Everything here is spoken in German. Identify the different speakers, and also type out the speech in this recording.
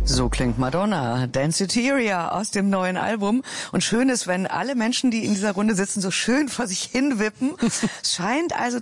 Speaker 1: So klingt Madonna, Danceteria aus dem neuen Album. Und schön ist, wenn alle Menschen, die in dieser Runde sitzen, so schön vor sich hin wippen. Es scheint also